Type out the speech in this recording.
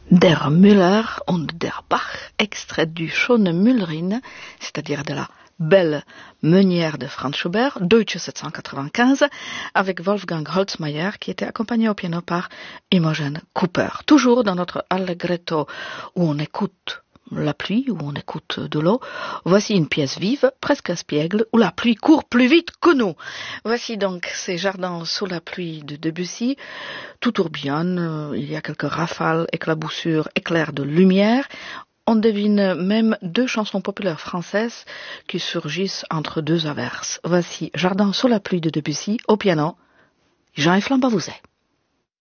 Der Müller und der Bach, extrait du Schöne Müllerin, c'est-à-dire de la belle meunière de Franz Schubert, Deutsche 795, avec Wolfgang Holzmeier, qui était accompagné au piano par Imogen Cooper. Toujours dans notre allegretto où on écoute la pluie, où on écoute de l'eau, voici une pièce vive, presque à Spiègle, où la pluie court plus vite que nous. Voici donc ces jardins sous la pluie de Debussy. Tout tourbillonne, il y a quelques rafales, éclaboussures, éclairs de lumière. On devine même deux chansons populaires françaises qui surgissent entre deux averses. Voici Jardin sous la pluie de Debussy, au piano, Jean-Yves Lambavouset.